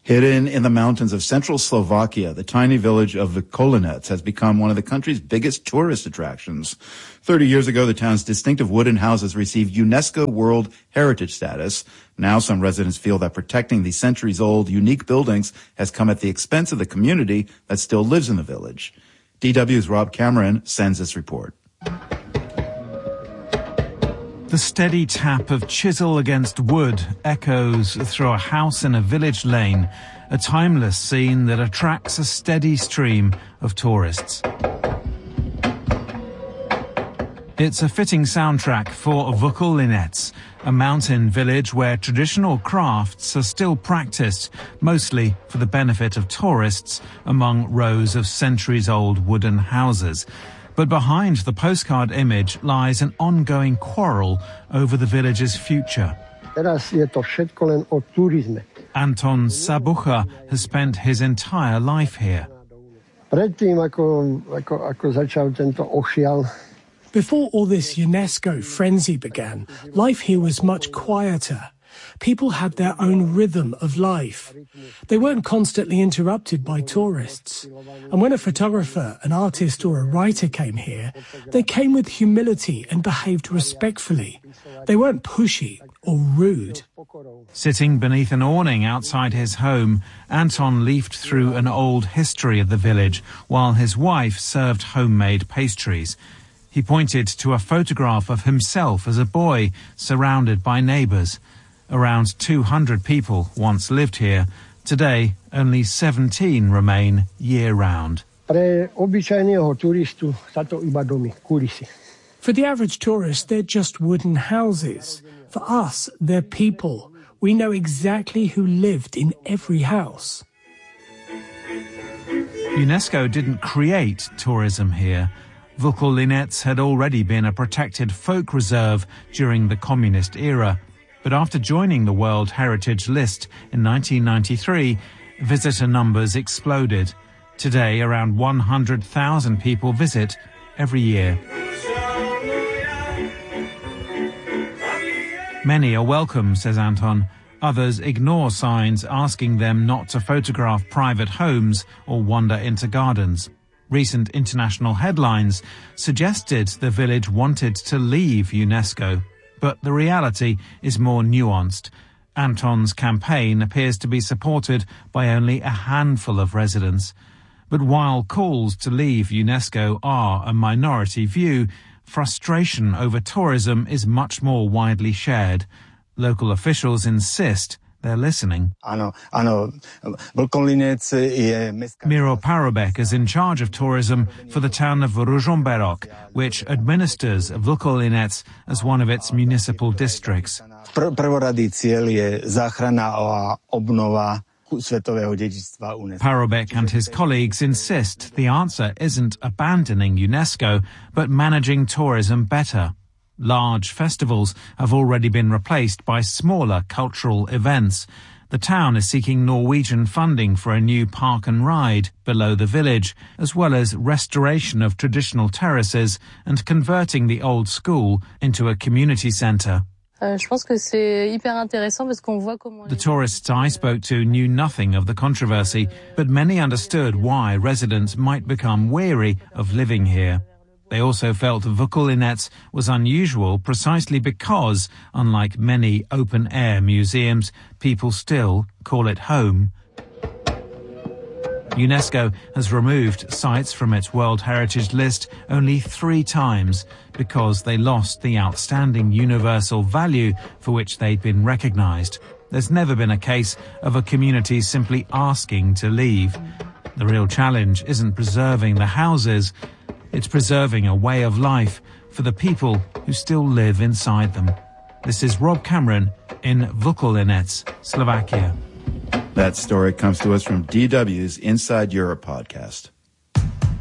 Hidden in the mountains of central Slovakia, the tiny village of Vikolinec has become one of the country's biggest tourist attractions. 30 years ago, the town's distinctive wooden houses received UNESCO World Heritage status. Now some residents feel that protecting these centuries-old, unique buildings has come at the expense of the community that still lives in the village. DW's Rob Cameron sends this report. The steady tap of chisel against wood echoes through a house in a village lane, a timeless scene that attracts a steady stream of tourists. It's a fitting soundtrack for Vukul-Linnets, a mountain village where traditional crafts are still practiced, mostly for the benefit of tourists among rows of centuries-old wooden houses. But behind the postcard image lies an ongoing quarrel over the village's future. Anton Sabucha has spent his entire life here. Before all this UNESCO frenzy began, life here was much quieter. People had their own rhythm of life. They weren't constantly interrupted by tourists. And when a photographer, an artist or a writer came here, they came with humility and behaved respectfully. They weren't pushy or rude. Sitting beneath an awning outside his home, Anton leafed through an old history of the village while his wife served homemade pastries. He pointed to a photograph of himself as a boy, surrounded by neighbours. Around 200 people once lived here. Today, only 17 remain year-round. For the average tourist, they're just wooden houses. For us, they're people. We know exactly who lived in every house. UNESCO didn't create tourism here. Vukul-Linnets had already been a protected folk reserve during the communist era. But after joining the World Heritage List in 1993, visitor numbers exploded. Today, around 100,000 people visit every year. Many are welcome, says Anton. Others ignore signs asking them not to photograph private homes or wander into gardens. Recent international headlines suggested the village wanted to leave UNESCO. But the reality is more nuanced. Anton's campaign appears to be supported by only a handful of residents. But while calls to leave UNESCO are a minority view, frustration over tourism is much more widely shared. Local officials insist they're listening. Miro Parobek is in charge of tourism for the town of Ružomberok, which administers Vukul-Linnets as one of its municipal districts. Parobek and his colleagues insist the answer isn't abandoning UNESCO, but managing tourism better. Large festivals have already been replaced by smaller cultural events. The town is seeking Norwegian funding for a new park and ride below the village, as well as restoration of traditional terraces and converting the old school into a community centre. The tourists I spoke to knew nothing of the controversy, but many understood why residents might become weary of living here. They also felt Vukul-Linnets was unusual precisely because, unlike many open-air museums, people still call it home. UNESCO has removed sites from its World Heritage List only 3 times because they lost the outstanding universal value for which they'd been recognized. There's never been a case of a community simply asking to leave. The real challenge isn't preserving the houses, it's preserving a way of life for the people who still live inside them. This is Rob Cameron in Vukul-Linnets, Slovakia. That story comes to us from DW's Inside Europe podcast.